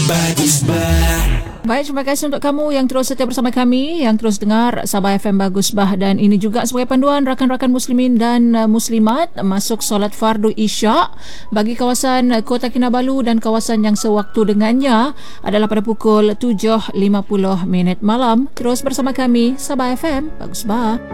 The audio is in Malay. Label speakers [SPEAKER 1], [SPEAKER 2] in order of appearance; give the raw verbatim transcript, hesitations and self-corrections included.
[SPEAKER 1] Bagus Bah.
[SPEAKER 2] Baik, terima kasih untuk kamu yang terus setia bersama kami, yang terus dengar Sabah F M Bagus Bah. Dan ini juga sebagai panduan rakan-rakan muslimin dan uh, muslimat masuk solat fardu isyak bagi kawasan uh, Kota Kinabalu dan kawasan yang sewaktu dengannya adalah pada pukul tujuh lima puluh minit malam. Terus bersama kami, Sabah F M Bagus Bah.